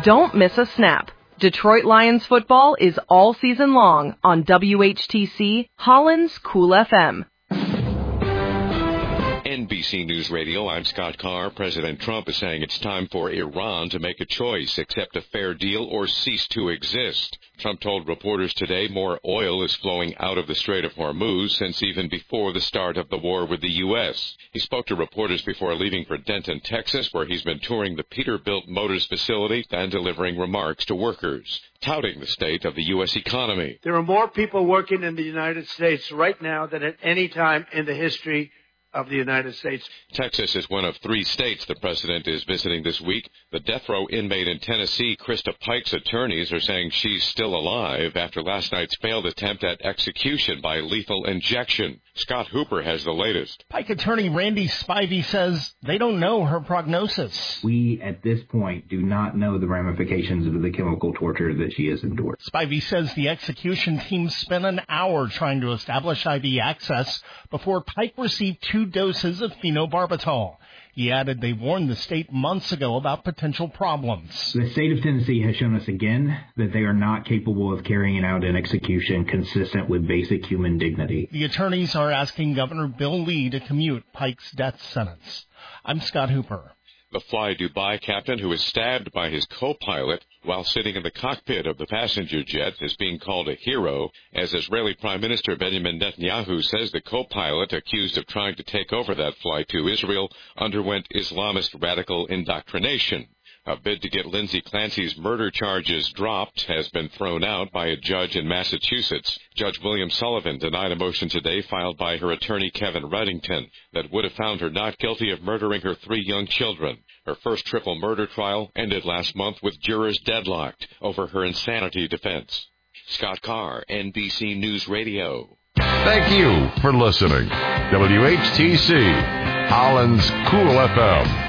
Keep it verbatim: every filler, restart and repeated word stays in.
Don't miss a snap. Detroit Lions football is all season long on W H T C, Holland's Cool F M. N B C News Radio, I'm Scott Carr. President Trump is saying it's time for Iran to make a choice, accept a fair deal or cease to exist. Trump told reporters today more oil is flowing out of the Strait of Hormuz since even before the start of the war with the U S. He spoke to reporters before leaving for Denton, Texas, where he's been touring the Peterbilt Motors facility and delivering remarks to workers, touting the state of the U S economy. There are more people working in the United States right now than at any time in the history of the United States. Texas is one of three states the president is visiting this week. The death row inmate in Tennessee, Krista Pike's attorneys are saying she's still alive after last night's failed attempt at execution by lethal injection. Scott Hooper has the latest. Pike attorney Randy Spivey says they don't know her prognosis. We, at this point, do not know the ramifications of the chemical torture that she has endured. Spivey says the execution team spent an hour trying to establish I V access before Pike received two doses of phenobarbital. He added they warned the state months ago about potential problems. The state of Tennessee has shown us again that they are not capable of carrying out an execution consistent with basic human dignity. The attorneys are asking Governor Bill Lee to commute Pike's death sentence. I'm Scott Hooper. The Fly Dubai captain who was stabbed by his co-pilot while sitting in the cockpit of the passenger jet is being called a hero, as Israeli Prime Minister Benjamin Netanyahu says the co-pilot accused of trying to take over that flight to Israel underwent Islamist radical indoctrination. A bid to get Lindsay Clancy's murder charges dropped has been thrown out by a judge in Massachusetts. Judge William Sullivan denied a motion today filed by her attorney Kevin Reddington that would have found her not guilty of murdering her three young children. Her first triple murder trial ended last month with jurors deadlocked over her insanity defense. Scott Carr, N B C News Radio. Thank you for listening. W H T C, Holland's Cool F M.